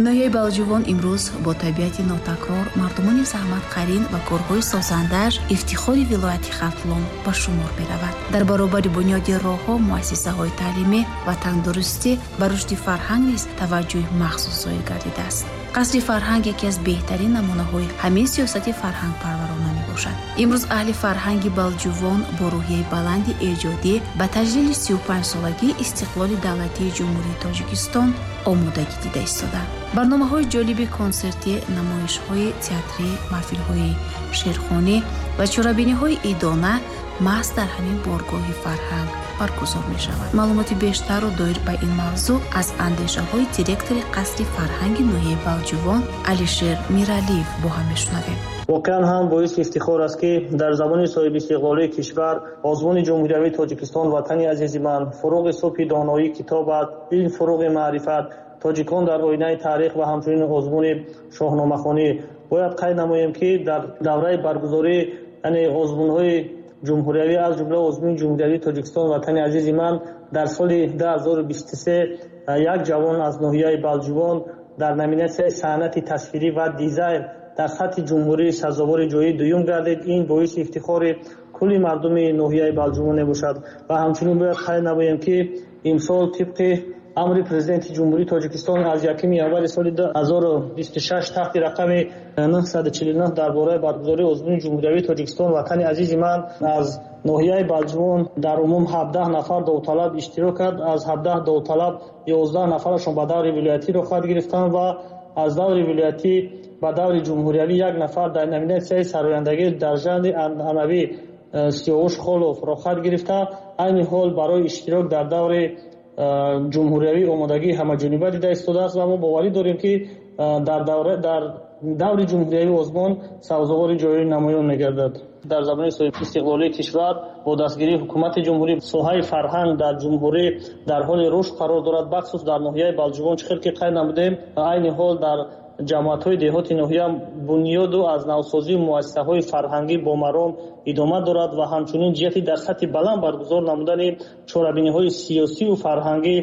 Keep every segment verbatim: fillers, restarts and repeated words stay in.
ноҳияи балҷувон имрӯз бо табиати нотакрор, мардумони заҳматқарин ва корҳои созандааш ифтихори вилояти Хавлон ба шумор меравад. дар баробари бунёди роҳҳо, муассисаҳои таълимӣ ва тандурустӣ ба рушди фарҳанг низ таваҷҷӯҳи махсус зоид гардидааст. қасри фарҳанг яке аз беҳтарин намунаҳои ҳамин сиёсати фарҳангпарварона мебошад. имрӯз аҳли фарҳанги балҷувон бо рӯҳияи баланди эҷодӣ ба таҷлили сию панҷсолагии истиқлоли давлатии ҷумҳурии Тоҷикистон омодагӣ дида истоданд. барномаҳои ҷолиби консертӣ, намоишҳои театрӣ, маҳфилҳои шеърхонӣ ва чорабиниҳои идона маҳз дар ҳамин боргоҳи фарҳанг баргузор мешавад. маълумоти бештарро доир ба ин мавзӯъ аз андешаҳои директори қасри фарҳанги ноҳияи балҷувон Алишер Миралиев бо ҳам мешунавем. воқеан ҳам боиси ифтихор аст, ки дар замони соҳибистиқлолии кишвар озмуни ҷумҳуриявии Тоҷикистон, ватани азизи ман, фуруғи субҳи доноӣ, китобат, илм, фуруғи маърифат, тоҷикон дар оинаи таърих ва ҳамчунин озмуни шоҳномахонӣ. бояд қайд намоем, ки дар давраи баргузории яъне озмунҳои ҷумҳуриявӣ аз ҷумла озмуни ҷумҳуриявии Тоҷикистон, ватани азизи ман, дар соли ду ҳазору бисту се як ҷавон аз ноҳияи балҷувон дар номинатсияи санъати тасвирӣ ва дизайн дар сатҳи ҷумҳурӣ сазовори ҷои дуюм гардид. ин боиси ифтихори кулли мардуми ноҳияи балҷувон мебошад. ва ҳамчунин бояд қайд намоем, ки имсол тибқи амри президенти ҷумҳурии Тоҷикистон аз якуми январи соли ду ҳазору бисту шаш таҳти рақами нуҳсаду чилу нӯҳ дар бораи баргузории озмуни ҷумҳуриявии Тоҷикистон, ватани азизи ман, аз ноҳияи балҷувон дар умум ҳабдаҳ нафар довталаб иштирок кард. аз ҳабдаҳ довталаб ёздаҳ нафарашон ба даври вилоятӣ рохат гирифтанд ва аз даври вилоятӣ ба даври ҷумҳуриявӣ як нафар дар номинатсияи сарояндагӣ дар жанри анъанавӣ Сиёвуш Холов рохат гирифта. айни ҳол барои иштирок дар даври ҷумҳуриявӣ омодагии ҳамаҷониба дида истодааст ва мо боварӣ дорем, ки дар давра дар даври ҷумҳуриявӣ озмон савзовори ҷоӣ намоён мегардад. дар замони соҳибистиқлолии кишвар бо дастгирии ҳукумати ҷумҳурӣ соҳаи фарҳанг дар ҷумҳурӣ дар ҳоли рушд қарор дорад. бахсус дар ноҳияи балҷувон чӣ хел ки қайд намудем, айни ҳол дар ҷамъиятҳои деҳоти ноҳия бунёду аз навсозии муассисаҳои фарҳангӣ бомарон идома дорад ва ҳамчунин ҷиҳати дар сатҳи баланд баргузор намудани чорабиниҳои сиёсию фарҳангӣ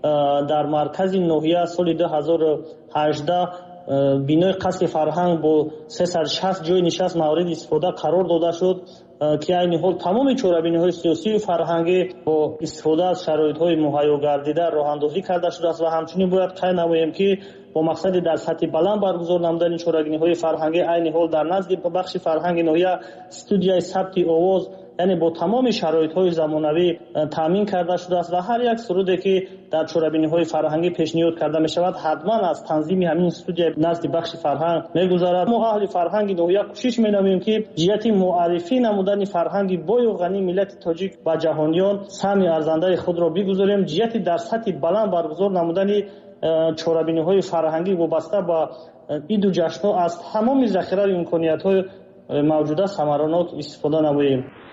дар маркази ноҳия соли ду ҳазору ҳаждаҳ бинои қасри фарҳанг бо сесаду шаст ҷои нишаст мавриди истифода қарор дода шуд, ки айни ҳол тамоми чорабиниҳои сиёсию фарҳангӣ бо истифода аз шароитҳои муҳайё гардида роҳандозӣ карда шудааст. ва ҳамчунин бояд қайд намоем, ки бо мақсади дар сатҳи баланд баргузор намудани чорабиниҳои фарҳангӣ, айни ҳол дар назди бахши фарҳанги ноҳия студияи сабти овоз, яъне бо тамоми шароитҳои замонавӣ таъмин карда шудааст ва ҳар як суруде, ки дар чорабиниҳои фарҳангӣ пешниҳод карда мешавад, ҳатман аз танзими ҳамин студия назди бахши фарҳанг мегузарад. мо аҳли фарҳанги ноҳия кӯшиш менамоем, ки ҷиҳати муаррифӣ намудани фарҳанги бою ғанӣ миллати тоҷик ба ҷаҳониён сами арзандаи худро бигузорем. ҷиҳати дар сатҳи баланд баргузор намудани чорабиниҳои фарҳангӣ вобаста ба иду ҷашнҳо аз тамоми захирави имкониятҳои мавҷуда самаранот истифода намоем.